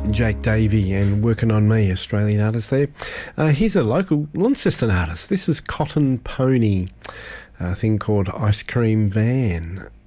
Jake Davey and Working on Me, Australian artist there. Here's a local Launceston artist. This is Cotton Pony, a thing called Ice Cream Van.